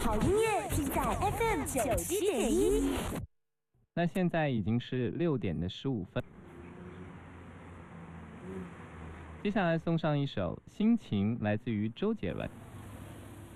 好音乐尽在 FM 97.1。 那现在已经是6:15。接下来送上一首《心情》，来自于周杰伦。